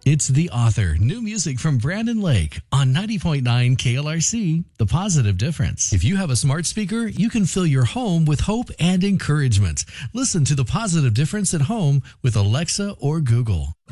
It's The Author. New music from Brandon Lake on 90.9 KLRC, The Positive Difference. If you have a smart speaker, you can fill your home with hope and encouragement. Listen to The Positive Difference at home with Alexa or Google.